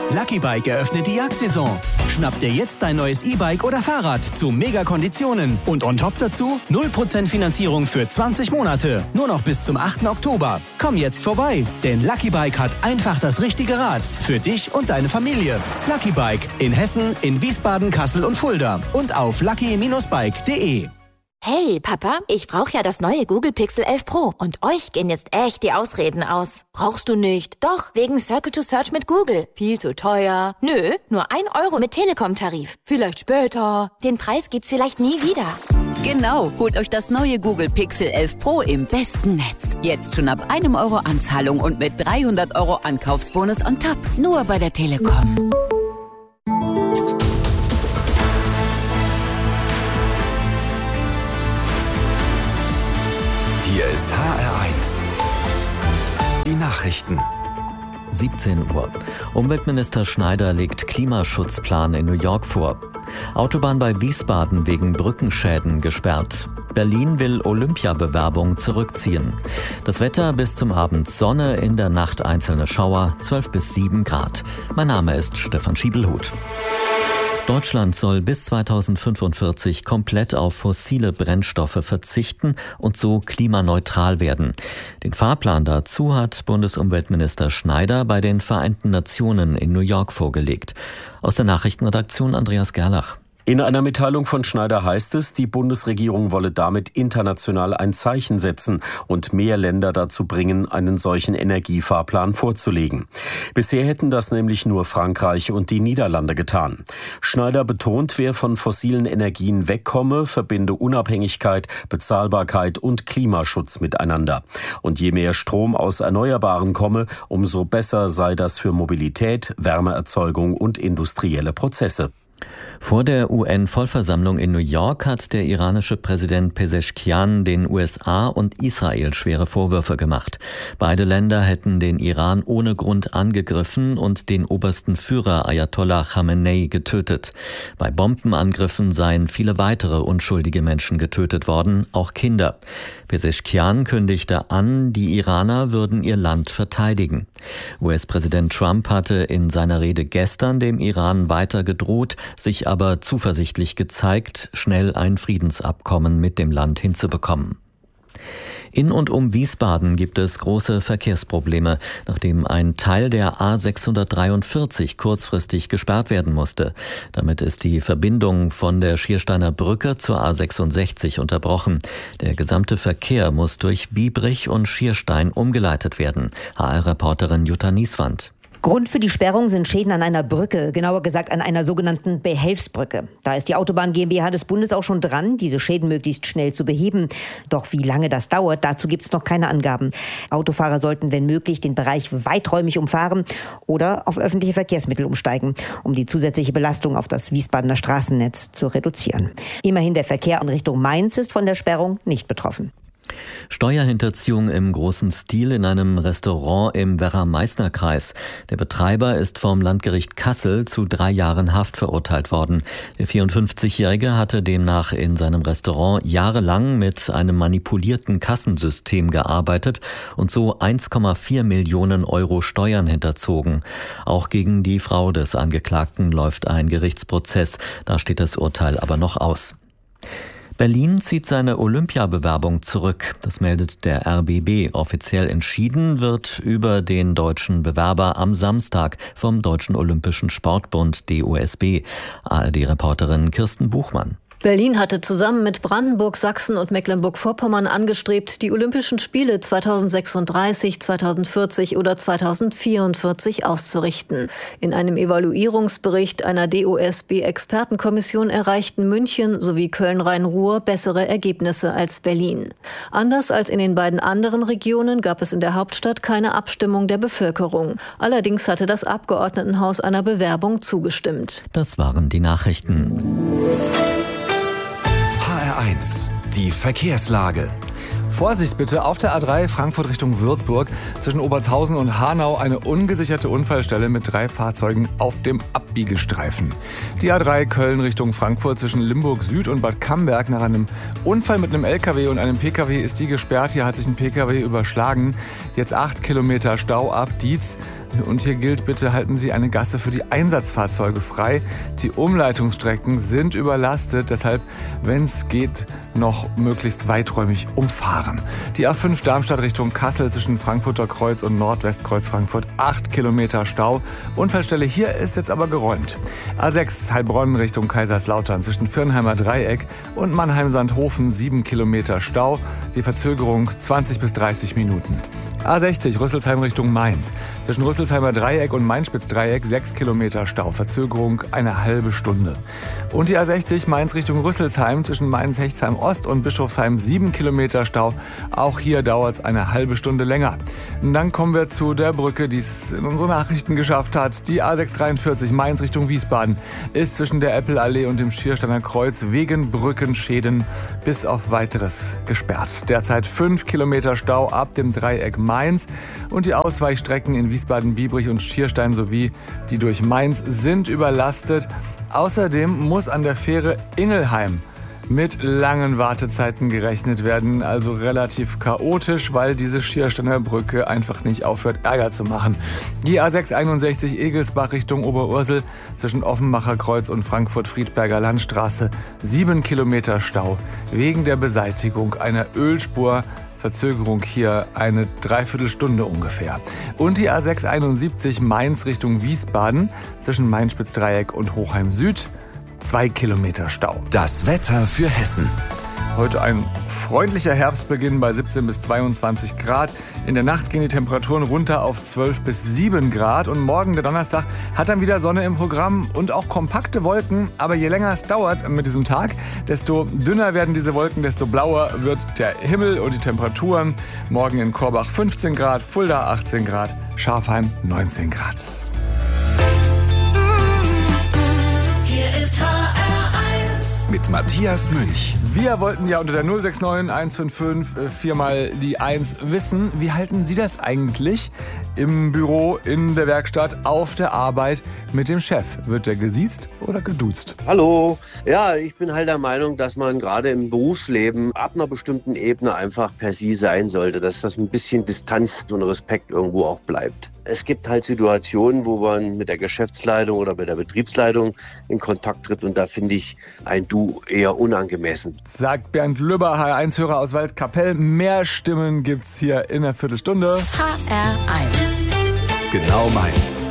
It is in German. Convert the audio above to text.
Lucky Bike eröffnet die Jagdsaison. Schnapp dir jetzt dein neues E-Bike oder Fahrrad zu Mega-Konditionen. Und on top dazu 0% Finanzierung für 20 Monate. Nur noch bis zum 8. Oktober. Komm jetzt vorbei, denn Lucky Bike hat einfach das richtige Rad. Für dich und deine Familie. Lucky Bike in Hessen, in Wiesbaden, Kassel und Fulda. Und auf lucky-bike.de. Hey, Papa, ich brauche ja das neue Google Pixel 11 Pro. Und euch gehen jetzt echt die Ausreden aus. Brauchst du nicht? Doch, wegen Circle to Search mit Google. Viel zu teuer. Nö, nur 1 Euro mit Telekom-Tarif. Vielleicht später. Den Preis gibt's vielleicht nie wieder. Genau, holt euch das neue Google Pixel 11 Pro im besten Netz. Jetzt schon ab 1 Euro Anzahlung und mit 300 Euro Ankaufsbonus on top. Nur bei der Telekom. Hier ist HR1. Die Nachrichten. 17 Uhr. Umweltminister Schneider legt Klimaschutzplan in New York vor. Autobahn bei Wiesbaden wegen Brückenschäden gesperrt. Berlin will Olympiabewerbung zurückziehen. Das Wetter bis zum Abend Sonne, in der Nacht einzelne Schauer, 12 bis 7 Grad. Mein Name ist Stefan Schiebelhut. Deutschland soll bis 2045 komplett auf fossile Brennstoffe verzichten und so klimaneutral werden. Den Fahrplan dazu hat Bundesumweltminister Schneider bei den Vereinten Nationen in New York vorgelegt. Aus der Nachrichtenredaktion Andreas Gerlach. In einer Mitteilung von Schneider heißt es, die Bundesregierung wolle damit international ein Zeichen setzen und mehr Länder dazu bringen, einen solchen Energiefahrplan vorzulegen. Bisher hätten das nämlich nur Frankreich und die Niederlande getan. Schneider betont, wer von fossilen Energien wegkomme, verbinde Unabhängigkeit, Bezahlbarkeit und Klimaschutz miteinander. Und je mehr Strom aus Erneuerbaren komme, umso besser sei das für Mobilität, Wärmeerzeugung und industrielle Prozesse. Vor der UN-Vollversammlung in New York hat der iranische Präsident Pezeshkian den USA und Israel schwere Vorwürfe gemacht. Beide Länder hätten den Iran ohne Grund angegriffen und den obersten Führer Ayatollah Khamenei getötet. Bei Bombenangriffen seien viele weitere unschuldige Menschen getötet worden, auch Kinder. Pezeshkian kündigte an, die Iraner würden ihr Land verteidigen. US-Präsident Trump hatte in seiner Rede gestern dem Iran weiter gedroht, sich aber zuversichtlich gezeigt, schnell ein Friedensabkommen mit dem Land hinzubekommen. In und um Wiesbaden gibt es große Verkehrsprobleme, nachdem ein Teil der A643 kurzfristig gesperrt werden musste. Damit ist die Verbindung von der Schiersteiner Brücke zur A66 unterbrochen. Der gesamte Verkehr muss durch Biebrich und Schierstein umgeleitet werden. HR-Reporterin Jutta Nieswand. Grund für die Sperrung sind Schäden an einer Brücke, genauer gesagt an einer sogenannten Behelfsbrücke. Da ist die Autobahn GmbH des Bundes auch schon dran, diese Schäden möglichst schnell zu beheben. Doch wie lange das dauert, dazu gibt es noch keine Angaben. Autofahrer sollten, wenn möglich, den Bereich weiträumig umfahren oder auf öffentliche Verkehrsmittel umsteigen, um die zusätzliche Belastung auf das Wiesbadener Straßennetz zu reduzieren. Immerhin der Verkehr in Richtung Mainz ist von der Sperrung nicht betroffen. Steuerhinterziehung im großen Stil in einem Restaurant im Werra-Meißner-Kreis. Der Betreiber ist vom Landgericht Kassel zu 3 Jahren Haft verurteilt worden. Der 54-Jährige hatte demnach in seinem Restaurant jahrelang mit einem manipulierten Kassensystem gearbeitet und so 1,4 Millionen Euro Steuern hinterzogen. Auch gegen die Frau des Angeklagten läuft ein Gerichtsprozess. Da steht das Urteil aber noch aus. Berlin zieht seine Olympiabewerbung zurück. Das meldet der RBB. Offiziell entschieden wird über den deutschen Bewerber am Samstag vom Deutschen Olympischen Sportbund DOSB. ARD-Reporterin Kirsten Buchmann. Berlin hatte zusammen mit Brandenburg, Sachsen und Mecklenburg-Vorpommern angestrebt, die Olympischen Spiele 2036, 2040 oder 2044 auszurichten. In einem Evaluierungsbericht einer DOSB-Expertenkommission erreichten München sowie Köln-Rhein-Ruhr bessere Ergebnisse als Berlin. Anders als in den beiden anderen Regionen gab es in der Hauptstadt keine Abstimmung der Bevölkerung. Allerdings hatte das Abgeordnetenhaus einer Bewerbung zugestimmt. Das waren die Nachrichten. HR1, die Verkehrslage. Vorsicht bitte, auf der A3 Frankfurt Richtung Würzburg zwischen Obertshausen und Hanau eine ungesicherte Unfallstelle mit 3 Fahrzeugen auf dem Abbiegestreifen. Die A3 Köln Richtung Frankfurt zwischen Limburg Süd und Bad Camberg nach einem Unfall mit einem LKW und einem PKW ist die gesperrt. Hier hat sich ein PKW überschlagen. Jetzt 8 Kilometer Stau ab Dietz. Und hier gilt, bitte halten Sie eine Gasse für die Einsatzfahrzeuge frei. Die Umleitungsstrecken sind überlastet, deshalb, wenn es geht, noch möglichst weiträumig umfahren. Die A5 Darmstadt Richtung Kassel zwischen Frankfurter Kreuz und Nordwestkreuz Frankfurt 8 Kilometer Stau. Unfallstelle hier ist jetzt aber geräumt. A6 Heilbronn Richtung Kaiserslautern zwischen Firnheimer Dreieck und Mannheim-Sandhofen 7 Kilometer Stau. Die Verzögerung 20 bis 30 Minuten. A60 Rüsselsheim Richtung Mainz. Zwischen Rüsselsheimer Dreieck und Mainspitz-Dreieck 6 Kilometer Stau. Verzögerung eine halbe Stunde. Und die A60 Mainz Richtung Rüsselsheim zwischen Mainz-Hechtsheim-Ost und Bischofsheim 7 Kilometer Stau. Auch hier dauert es eine halbe Stunde länger. Und dann kommen wir zu der Brücke, die es in unsere Nachrichten geschafft hat. Die A643 Mainz Richtung Wiesbaden ist zwischen der Eppelallee und dem Schiersteiner Kreuz wegen Brückenschäden bis auf Weiteres gesperrt. Derzeit 5 Kilometer Stau ab dem Dreieck Mainz und die Ausweichstrecken in Wiesbaden-Biebrich und Schierstein sowie die durch Mainz sind überlastet. Außerdem muss an der Fähre Ingelheim mit langen Wartezeiten gerechnet werden, also relativ chaotisch, weil diese Schiersteiner Brücke einfach nicht aufhört, Ärger zu machen. Die A661 Egelsbach Richtung Oberursel zwischen Offenbacher Kreuz und Frankfurt-Friedberger Landstraße 7 Kilometer Stau wegen der Beseitigung einer Ölspur. Verzögerung hier eine Dreiviertelstunde ungefähr. Und die A671 Mainz Richtung Wiesbaden zwischen Mainspitz-Dreieck und Hochheim Süd 2 Kilometer Stau. Das Wetter für Hessen. Heute ein freundlicher Herbstbeginn bei 17 bis 22 Grad. In der Nacht gehen die Temperaturen runter auf 12 bis 7 Grad. Und morgen, der Donnerstag, hat dann wieder Sonne im Programm und auch kompakte Wolken. Aber je länger es dauert mit diesem Tag, desto dünner werden diese Wolken, desto blauer wird der Himmel und die Temperaturen. Morgen in Korbach 15 Grad, Fulda 18 Grad, Schafheim 19 Grad. Hier ist HR1 mit Matthias Münch. Wir wollten ja unter der 069 155 viermal die 1 wissen. Wie halten Sie das eigentlich im Büro, in der Werkstatt, auf der Arbeit mit dem Chef? Wird der gesiezt oder geduzt? Hallo. Ja, ich bin halt der Meinung, dass man gerade im Berufsleben ab einer bestimmten Ebene einfach per Sie sein sollte, dass das ein bisschen Distanz und Respekt irgendwo auch bleibt. Es gibt halt Situationen, wo man mit der Geschäftsleitung oder mit der Betriebsleitung in Kontakt tritt und da finde ich ein Du eher unangemessen. Sagt Bernd Lübber, HR1-Hörer aus Waldkapell. Mehr Stimmen gibt's hier in einer Viertelstunde. HR1 Genau meins.